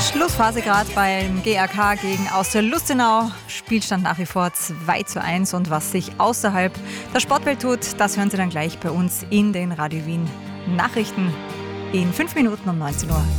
Schlussphase gerade beim GAK gegen Austria Lustenau. Spielstand nach wie vor 2:1. Und was sich außerhalb der Sportwelt tut, das hören Sie dann gleich bei uns in den Radio Wien Nachrichten in 5 Minuten um 19 Uhr.